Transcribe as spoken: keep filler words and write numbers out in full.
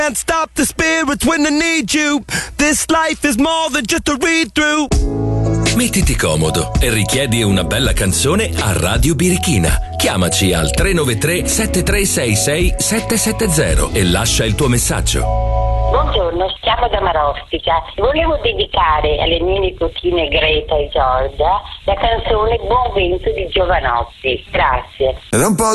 Can't stop the spirits when I need you. This life is more than just a read through. Mettiti comodo e richiedi una bella canzone a Radio Birichina. Chiamaci al tre nove tre sette tre sei sei sette sette zero e lascia il tuo messaggio. Buongiorno, chiamo da Marostica. Volevo dedicare alle mie nipotine Greta e Giorgia la canzone Buon vento di Giovanotti. Grazie. Ed è un po'